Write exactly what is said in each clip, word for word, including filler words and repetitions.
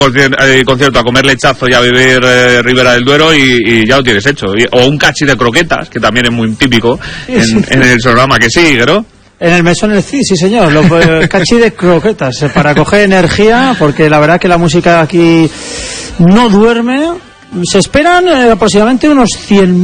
concierto a comer lechazo y a beber eh, Ribera del Duero y, y ya lo tienes hecho. Y, o un cachi de croquetas, que también es muy típico en, sí, sí. en el programa, que sí, ¿no? En el mesón el sí, sí señor, lo, el cachi de croquetas, para coger energía, porque la verdad que la música aquí no duerme. Se esperan eh, aproximadamente unos cien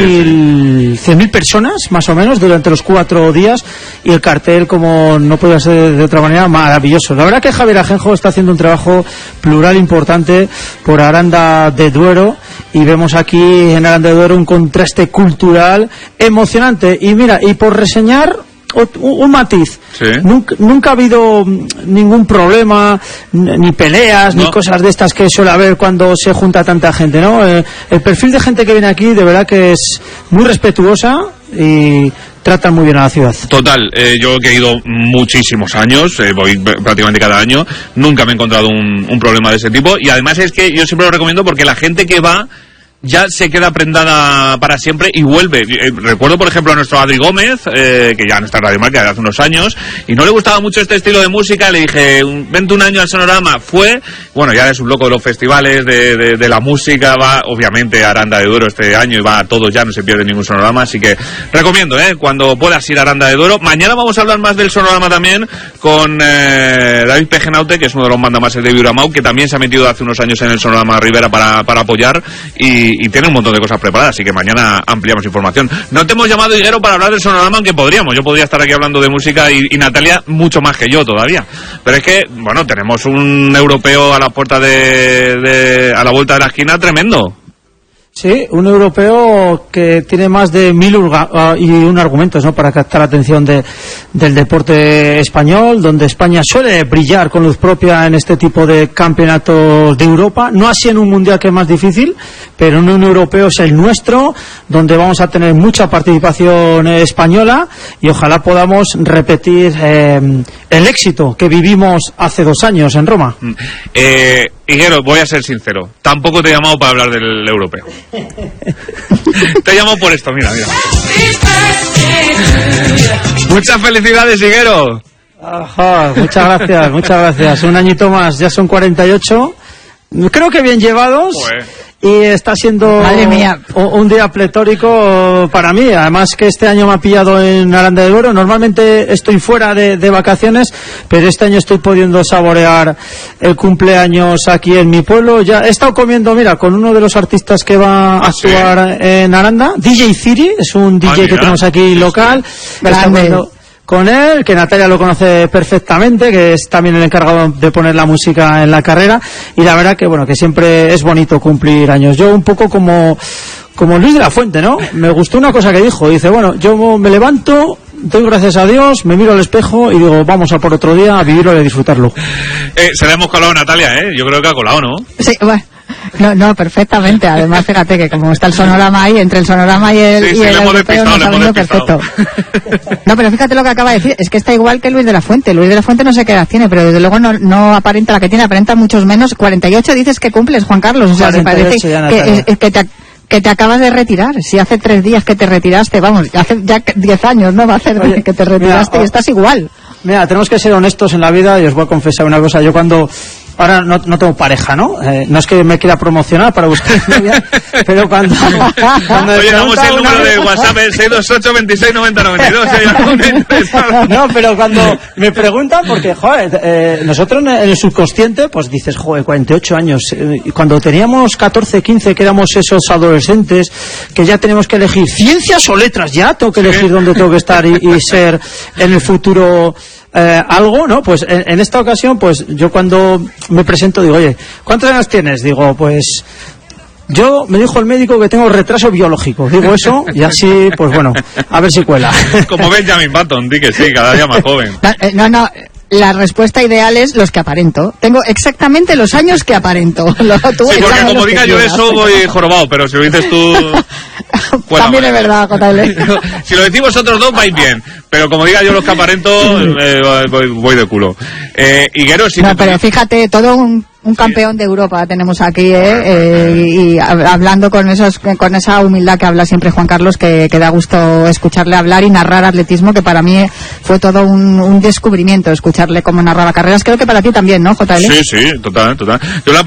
mil personas, más o menos, durante los cuatro días, y el cartel, como no podía ser de otra manera, maravilloso. La verdad que Javier Ajenjo está haciendo un trabajo plural importante por Aranda de Duero, y vemos aquí en Aranda de Duero un contraste cultural emocionante. Y mira, y por reseñar un matiz, sí. nunca, nunca ha habido ningún problema, ni peleas, no. ni cosas de estas que suele haber cuando se junta tanta gente, ¿no? Eh, el perfil de gente que viene aquí de verdad que es muy respetuosa y tratan muy bien a la ciudad. Total, eh, yo que he ido muchísimos años, eh, voy prácticamente cada año, nunca me he encontrado un, un problema de ese tipo, y además es que yo siempre lo recomiendo porque la gente que va ya se queda prendada para siempre y vuelve. Eh, recuerdo, por ejemplo, a nuestro Adri Gómez, eh, que ya no está en Radio Marca, hace unos años, y no le gustaba mucho este estilo de música. Le dije, vente un año al Sonorama. Fue, bueno, ya es un loco de los festivales, de, de, de la música. Va, obviamente, a Aranda de Duero este año y va a todos, ya no se pierde ningún Sonorama. Así que recomiendo, eh, cuando puedas ir a Aranda de Duero. Mañana vamos a hablar más del Sonorama también con eh, David Pejenaute, que es uno de los mandamases de Viuramau, que también se ha metido hace unos años en el Sonorama Rivera para, para apoyar, y Y, y tiene un montón de cosas preparadas, así que mañana ampliamos información. No te hemos llamado, Higuero, para hablar del Sonorama, aunque podríamos. Yo podría estar aquí hablando de música y, y Natalia mucho más que yo todavía. Pero es que, bueno, tenemos un europeo a la puerta de, de a la vuelta de la esquina tremendo. Sí, un europeo que tiene más de mil urga, uh, y un argumentos, ¿no?, para captar la atención de, del deporte español, donde España suele brillar con luz propia en este tipo de campeonatos de Europa, no así en un mundial, que es más difícil, pero en un europeo es el nuestro, donde vamos a tener mucha participación española, y ojalá podamos repetir eh, el éxito que vivimos hace dos años en Roma. Eh, Higuero, voy a ser sincero, tampoco te he llamado para hablar del europeo. Te he llamado por esto, mira, mira. Muchas felicidades, Higuero. Ajá, muchas gracias, muchas gracias. Un añito más, ya son cuarenta y ocho. Creo que bien llevados. Pues. Y está siendo un día pletórico para mí. Además que este año me ha pillado en Aranda de Duero. Normalmente estoy fuera de, de vacaciones, pero este año estoy pudiendo saborear el cumpleaños aquí en mi pueblo. Ya he estado comiendo, mira, con uno de los artistas que va a actuar, ¿sí?, en Aranda, D J Ciri, es un D J ah, que tenemos aquí local. Con él, que Natalia lo conoce perfectamente, que es también el encargado de poner la música en la carrera, y la verdad que bueno, que siempre es bonito cumplir años. Yo un poco como como Luis de la Fuente, ¿no? Me gustó una cosa que dijo, dice, bueno, yo me levanto, doy gracias a Dios, me miro al espejo y digo, vamos a por otro día, a vivirlo y a disfrutarlo. Eh, se le hemos colado a Natalia, ¿eh? Yo creo que ha colado, ¿no? Sí, bueno. No, no, perfectamente. Además, fíjate que como está el Sonorama ahí, entre el Sonorama y el, sí, y sí, el europeo nos ha venido perfecto. No, pero fíjate lo que acaba de decir, es que está igual que Luis de la Fuente. Luis de la Fuente no sé qué edad tiene, pero desde luego no, no aparenta la que tiene, aparenta muchos menos. cuarenta y ocho dices que cumples, Juan Carlos, o sea, me parece que, es, que, te, que te acabas de retirar. Si hace tres días que te retiraste, vamos, hace ya diez años, ¿no? Va a hacer Oye, que te retiraste, mira, y estás igual. Mira, tenemos que ser honestos en la vida, y os voy a confesar una cosa. Yo cuando... Ahora no, no tengo pareja, ¿no? Eh, no es que me quiera promocionar para buscar novia, pero cuando... cuando Oye, damos el número de WhatsApp, el seis dos ocho, veintiséis, noventa, noventa y dos. No, pero cuando me preguntan, porque, joder, eh, nosotros en el subconsciente, pues dices, joder, cuarenta y ocho años. Eh, y cuando teníamos catorce, quince, que éramos esos adolescentes, que ya tenemos que elegir ciencias o letras, ya tengo que elegir dónde tengo que estar y, y ser en el futuro... Eh, algo, ¿no? Pues en, en esta ocasión, pues yo cuando me presento digo, oye, ¿cuántos años tienes? Digo, pues yo, me dijo el médico que tengo retraso biológico. Digo eso y así, pues bueno, a ver si cuela. Como Benjamin Button, di que sí, cada día más joven. No, no, no. La respuesta ideal es los que aparento. Tengo exactamente los años que aparento. Lo, tú sí, porque como diga yo quieras. Eso voy jorobado, pero si lo dices tú... Bueno, también es verdad, J L. Si lo decís vosotros dos, vais bien. Pero como diga yo los que aparento, eh, voy, voy de culo. Eh, Higuero, si no, te... pero fíjate, todo un, Un campeón de Europa tenemos aquí, ¿eh? eh y hablando con esos, con esa humildad que habla siempre Juan Carlos, que, que da gusto escucharle hablar y narrar atletismo, que para mí fue todo un, un descubrimiento escucharle cómo narraba carreras. Creo que para ti también, ¿no, J L? Sí, sí, total, total. Yo la